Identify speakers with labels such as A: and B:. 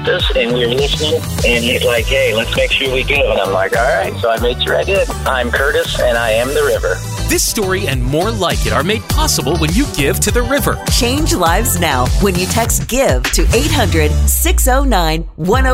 A: this, and we were listening, and he's like, hey, let's make sure we give. And I'm like, all right. So I made sure I did. I'm Curtis, and I am the river.
B: This story and more like it are made possible when you give to the river.
C: Change lives now when you text GIVE to 800-609-10.